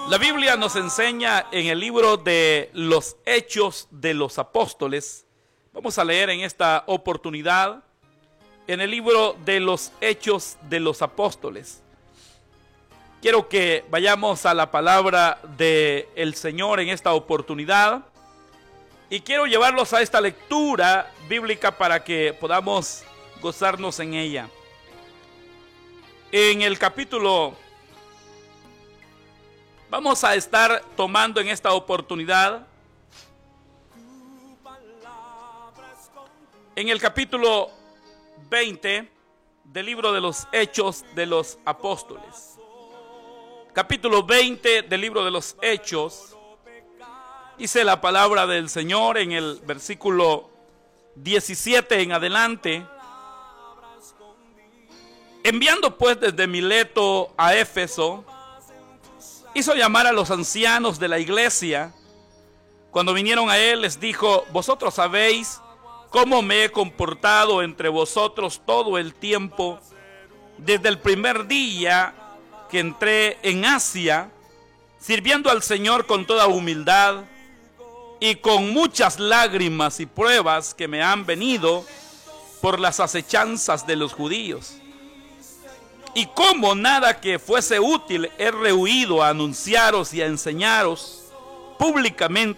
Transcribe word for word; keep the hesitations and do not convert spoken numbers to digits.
La Biblia nos enseña en el libro de los Hechos de los Apóstoles. Vamos a leer en esta oportunidad en el libro de los Hechos de los Apóstoles. Quiero que vayamos a la palabra del Señor en esta oportunidad y quiero llevarlos a esta lectura bíblica para que podamos gozarnos en ella. En el capítulo, vamos a estar tomando en esta oportunidad, en el capítulo veinte del libro de los Hechos de los Apóstoles. Capítulo veinte del libro de los Hechos, dice la palabra del Señor en el versículo diecisiete en adelante. Enviando pues desde Mileto a Éfeso, hizo llamar a los ancianos de la iglesia. Cuando vinieron a él, les dijo: vosotros sabéis cómo me he comportado entre vosotros todo el tiempo, desde el primer día que entré en Asia, sirviendo al Señor con toda humildad y con muchas lágrimas y pruebas que me han venido por las acechanzas de los judíos. Y como nada que fuese útil he rehuido a anunciaros y a enseñaros públicamente